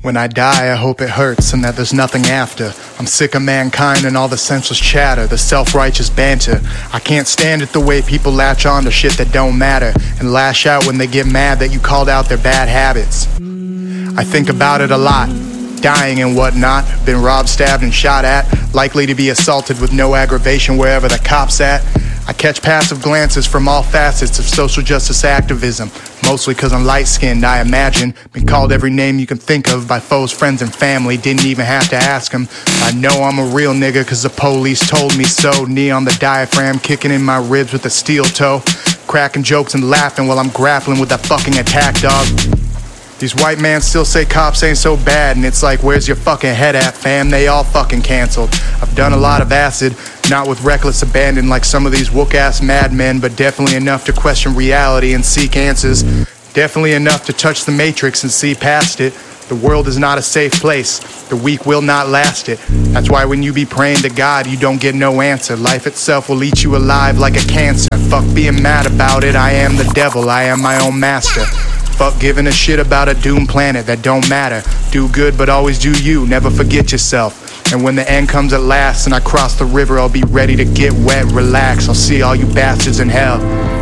When I die, I hope it hurts and that there's nothing after. I'm sick of mankind and all the senseless chatter, the self-righteous banter. I can't stand it the way people latch on to shit that don't matter and lash out when they get mad that you called out their bad habits. I think about it a lot, dying and whatnot. Been robbed, stabbed, and shot at. Likely to be assaulted with no aggravation wherever the cops at. I catch passive glances from all facets of social justice activism. Mostly cause I'm light-skinned, I imagine. Been called every name you can think of by foes, friends, and family. Didn't even have to ask them. I know I'm a real nigga cause the police told me so. Knee on the diaphragm, kicking in my ribs with a steel toe. Cracking jokes and laughing while I'm grappling with that fucking attack dog. These white mans still say cops ain't so bad, and it's like, where's your fucking head at, fam? They all fucking canceled. I've done a lot of acid, not with reckless abandon like some of these wook-ass madmen, but definitely enough to question reality and seek answers. Definitely enough to touch the matrix and see past it. The world is not a safe place. The weak will not last it. That's why when you be praying to God, you don't get no answer. Life itself will eat you alive like a cancer. Fuck being mad about it, I am the devil, I am my own master. Fuck giving a shit about a doomed planet that don't matter. Do good but always do you, never forget yourself. And when the end comes at last and I cross the river, I'll be ready to get wet, relax. I'll see all you bastards in hell.